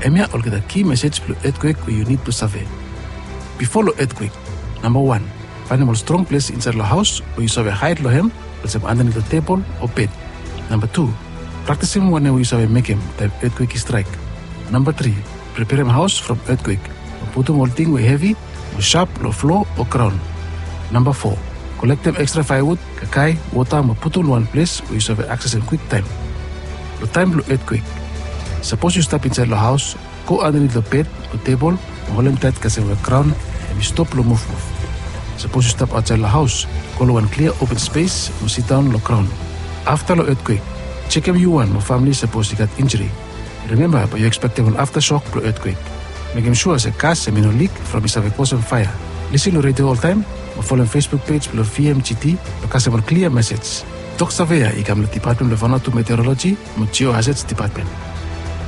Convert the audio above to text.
Emia will get a key message for earthquake where you need to survey. Before the earthquake, number 1, find a more strong place inside the house where you survey hide lohem, let's say underneath the table or bed. Number 2, practice him when you survey make him the earthquake strike. Number 3, prepare him house from earthquake. Put him all thing with heavy, or sharp, or floor or ground. Number 4, collect them extra firewood, kakai, water, and put on one place where you survey access in quick time. The time for earthquake. Suppose you step inside the house, go underneath the bed or table, and hold him tight because the ground, and you stop the move. Suppose you step outside the house, go to one clear open space, and sit down on the ground. After the earthquake, check if you and your family suppose you got injury. Remember, but you expect an aftershock for earthquake. Make sure the gas and no leak from his cause on fire. Listen to radio all time, or follow on Facebook page below VMGT because of a clear message. Talk Surveyor, ik am the Department of Meteorology, Geohazards Department.